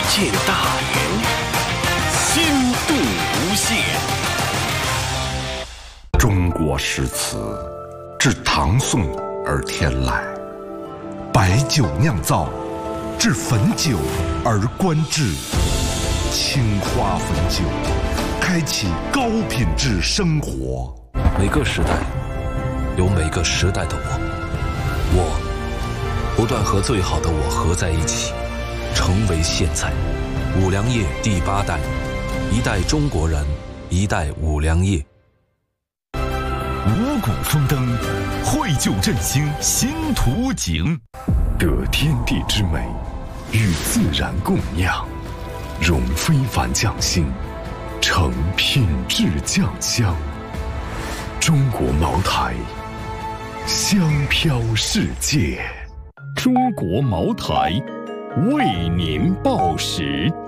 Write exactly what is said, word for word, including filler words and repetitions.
界大员，心度无限。 中国诗词自唐宋而天来，白酒酿造，至汾酒而观致。青花汾酒，开启高品质生活。 每个时代有每个时代的我，我不断和最好的我合在一起，成为现在。五粮液第八代，一代中国人，一代五粮液。 五谷丰登，绘就振兴新图景。 得天地之美，与自然共酿，融非凡匠心，成品质酱香。中国茅台，香飘世界。 中国茅台，为您报时。